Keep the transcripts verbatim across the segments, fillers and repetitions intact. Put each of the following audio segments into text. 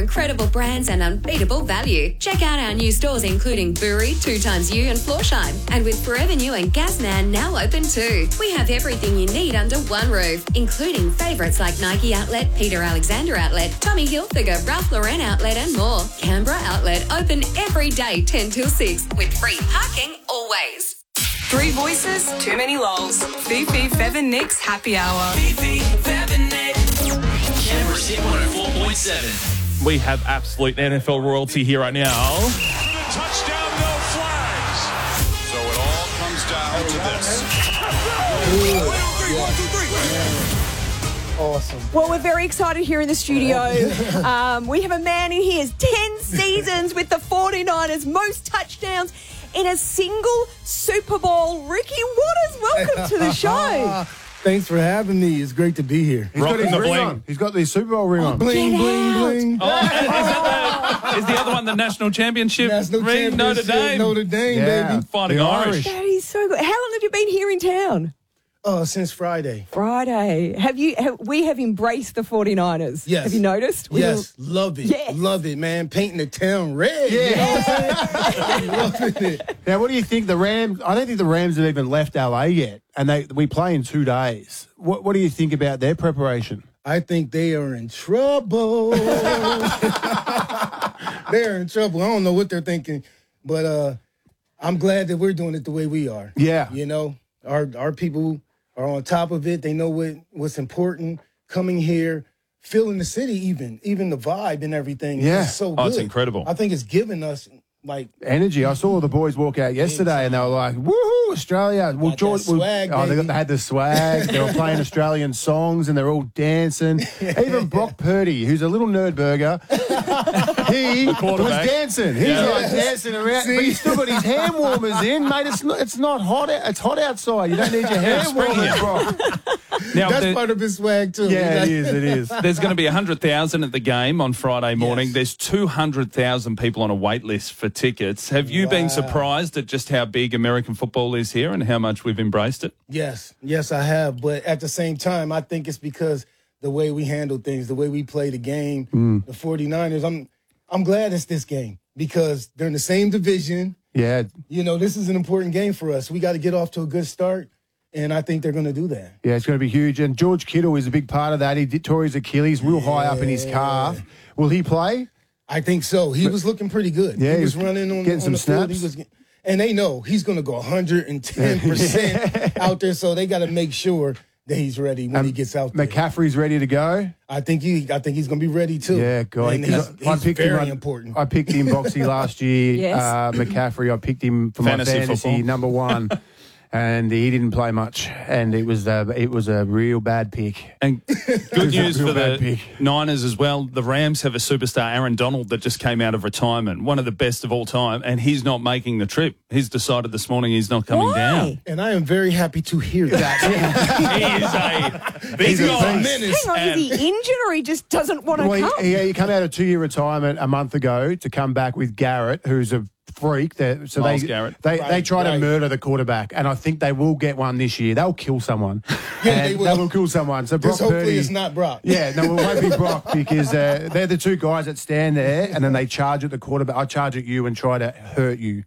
incredible brands and unbeatable value. Check out our new stores including Bury, Two Times U and Florsheim. And with Forever New and Gasman now open too. We have everything you need under one roof, including favourites like Nike Outlet, Peter Alexander Outlet, Tommy Hilfiger, Ralph Lauren Outlet and more. Canberra Outlet open every day ten till six with free parking always. Three voices, too many lols. Fifi, Fev and Nick's happy hour. Fifi, Fev and Nick. Canberra's Hit one oh four point seven. We have absolute N F L royalty here right now. Touchdown, no flags. So it all comes down to this. One, two, three. Awesome. Well, we're very excited here in the studio. Um, we have a man who has ten seasons with the forty-niners, most touchdowns in a single Super Bowl. Ricky Watters, welcome to the show. Thanks for having me. It's great to be here. He's got his the ring bling. on. He's got the Super Bowl ring on. Bling, Get bling, out. bling. Oh, is, that the, is the other one the national championship National ring? Notre championship, Dame. Notre Dame, Yeah. baby. Fighting The Irish. Irish. That is so good. How long have you been here in town? Uh, since Friday. Friday. Have you? Have, we have embraced the forty-niners. Yes. Have you noticed? We Yes, love it. Yes. Love it, man. Painting the town red. Yeah. You know what I'm saying? Loving it. Now, what do you think? The Rams, I don't think the Rams have even left L A yet, and they we play in two days. What, what do you think about their preparation? I think they are in trouble. They're in trouble. I don't know what they're thinking, but uh, I'm glad that we're doing it the way we are. Yeah. You know, our our people are on top of it. They know what, what's important. Coming here, feeling the city, even even the vibe and everything. Yeah. It's so good. Oh, it's incredible. I think it's giving us like Energy. I saw the boys walk out yesterday, and they were like, "Woohoo, Australia!" Well, Got George, that swag, oh, they, got, baby. they had the swag. They were playing Australian songs, and they're all dancing. Even Brock Purdy, who's a little nerd burger, he was quarterback. dancing. He's Yeah. like dancing around, See? but he's still got his hand warmers in, mate. It's not. It's not hot. out- It's hot outside. You don't need your hand spring warmers, here. Brock. Now, that's there- part of his swag too. Yeah, He's it is. It is. there's going to be one hundred thousand at the game on Friday morning. Yes. There's two hundred thousand people on a wait list for tickets. Have you been Wow. surprised at just how big American football is here and how much we've embraced it? Yes, yes, I have. But at the same time, I think it's because the way we handle things, the way we play the game, Mm. the forty-niners, I'm I'm glad it's this game because they're in the same division. Yeah. You know, this is an important game for us. We got to get off to a good start, and I think they're going to do that. Yeah, it's going to be huge. And George Kittle is a big part of that. He did tore his Achilles real high up in his calf. Will he play? I think so. He was looking pretty good. Yeah, he he was was running on, getting on some the field. snaps. He was, get- and they know he's going to go one hundred ten percent out there, so they got to make sure that he's ready when Um, he gets out there. McCaffrey's ready to go. I think he, I think he's going to be ready too. Yeah, God. And he's, I he's picked him very on- important. I picked him Boxy last year. Yes. Uh, McCaffrey, I picked him for Fantasy my fantasy football. number one. And he didn't play much, and it was uh, it was a real bad pick. And good news real for bad the pick. Niners as well. The Rams have a superstar, Aaron Donald, that just came out of retirement, one of the best of all time, and he's not making the trip. He's decided this morning he's not coming Why? down. And I am very happy to hear that. He is a big He's a guy. menace. Hang on, And- is he injured or he just doesn't want to Well, come? he, he came out of two year retirement a month ago to come back with Garrett, who's a freak. That so Myles they Garrett. they Right, they try to right. murder the quarterback, and I think they will get one this year. They'll kill someone. Yeah, And they will. They will kill someone. So Brock Just hopefully Purdy, it's not Brock. Yeah, no, it won't be Brock because uh, they're the two guys that stand there and then they charge at the quarterback. I charge at you and try to hurt you.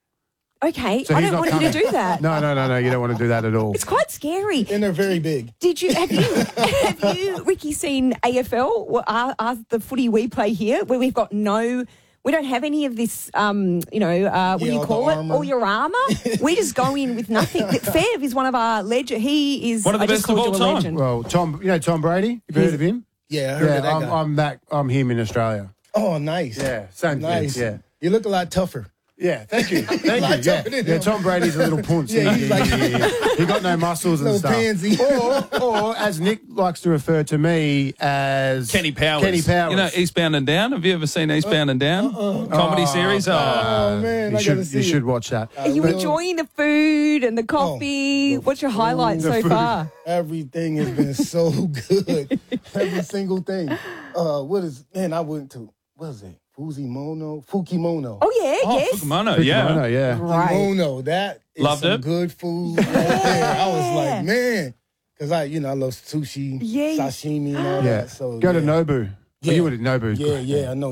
Okay, So I he's don't not want you to coming. do that. No, no, no, no. You don't want to do that at all. It's quite scary. And they're very big. Did you have you have you Ricky seen A F L? Well, Are, are the footy we play here where we've got no. We don't have any of this, um, you know, uh, what Yeah, do you all call the it? armor. All your armour. We just go in with nothing. Fev is one of our legend. He is One of the I just best of called all you a time. legend. Well, Tom, you know Tom Brady. You've heard of him? Yeah, I heard Yeah, of that I'm, guy. I'm that. I'm him in Australia. oh, nice. Yeah, same Nice. thing. Yeah. You look a lot tougher. Yeah, thank you. Thank Lot you. Yeah. tougher than yeah, him. Tom Brady's a little punch. Yeah, Yeah, he's yeah, like- yeah, yeah, yeah. He got no muscles and Little stuff. pansy. Or, or, as Nick likes to refer to me as Kenny Powers. Kenny Powers. You know, Eastbound and Down. Have you ever seen Eastbound and Down? Comedy series? Oh. Oh, man, you I should gotta see you it. should watch that. Are you But- enjoying the food and the coffee? What's your highlight so far? Everything has been so good. Every single thing. Uh, what is, man, I went to, what is it? Fuzimono? Fukimono. Oh yeah, Oh, yes. Fukumono, yeah. Fukumono, yeah. Right. Fukimono. That is Loved some it. good food right there. I was like, man. Because I, you know, I love sushi, Yeah. sashimi, and all Yeah. that. So, Go to yeah. Nobu. Yeah. Well, you would at Nobu. Yeah, yeah, I know